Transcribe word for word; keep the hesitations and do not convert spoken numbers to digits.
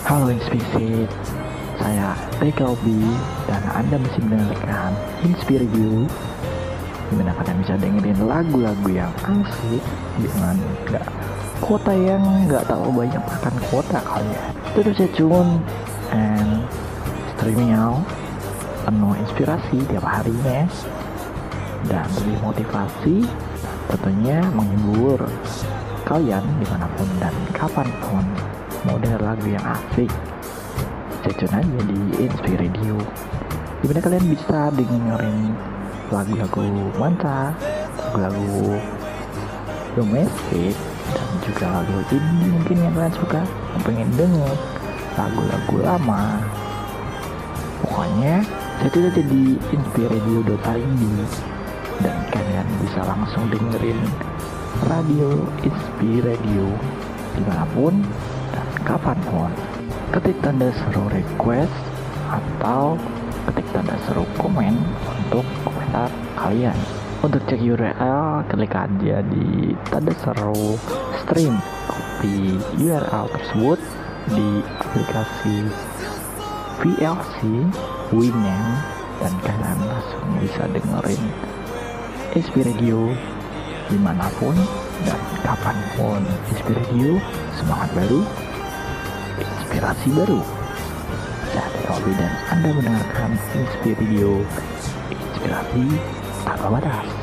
Halo Inspisit, saya Reka Obi dan Anda masih mendengarkan Inspire You, dimana kalian bisa dengerin lagu-lagu yang asik dengan gak kota yang gak terlalu banyak makan kota kalian. Terus stay tune and streaming out, penuh inspirasi tiap harinya dan lebih motivasi, tentunya menghibur kalian dimanapun dan kapanpun. Mau denger lagu yang asik, stay tune aja di Inspire Radio, dimana kalian bisa dengerin lagu-lagu mantap, lagu domestik, dan juga lagu indie mungkin yang kalian suka, yang pengen denger lagu-lagu lama. Pokoknya stay tune aja di inspire radio dot i d dan kalian bisa langsung dengerin radio Inspire Radio dimanapun dan kapanpun. Ketik tanda seru request atau ketik tanda seru komen untuk komentar kalian. Untuk cek U R L, klik aja di tanda seru stream, copy U R L tersebut di aplikasi V L C Winamp dan kalian langsung bisa dengerin Inspire Radio dimanapun dan kapanpun. Inspire Radio, semangat baru, inspirasi baru. Saya Robi dan Anda mendengarkan Inspire Radio, inspirasi tanpa batas.